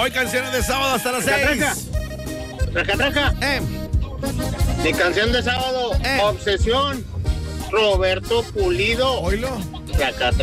Hoy canciones de sábado hasta las 6. Traca. Mi canción de sábado, Obsesión, Roberto Pulido. Oílo. Traca.